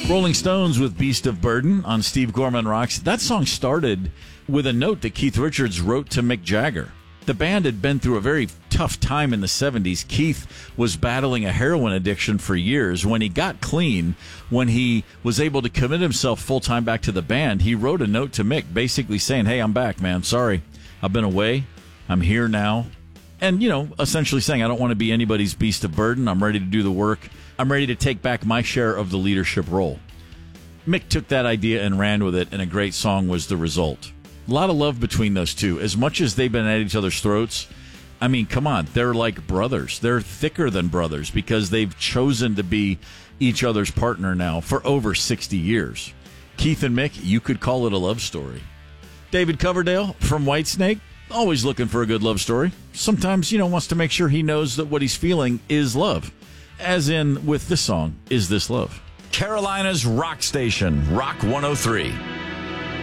Rolling Stones with Beast of Burden on Steve Gorman Rocks. That song started with a note that Keith Richards wrote to Mick Jagger. The band had been through a very tough time in the 70s. Keith was battling a heroin addiction for years. When he got clean, when he was able to commit himself full-time back to the band, he wrote a note to Mick basically saying, hey, I'm back, man. Sorry, I've been away. I'm here now. And, essentially saying, I don't want to be anybody's beast of burden. I'm ready to do the work. I'm ready to take back my share of the leadership role. Mick took that idea and ran with it, and a great song was the result. A lot of love between those two. As much as they've been at each other's throats, I mean, come on, they're like brothers. They're thicker than brothers because they've chosen to be each other's partner now for over 60 years. Keith and Mick, you could call it a love story. David Coverdale from Whitesnake, always looking for a good love story. Sometimes, wants to make sure he knows that what he's feeling is love. As in with this song, Is This Love? Carolina's rock station, Rock 103.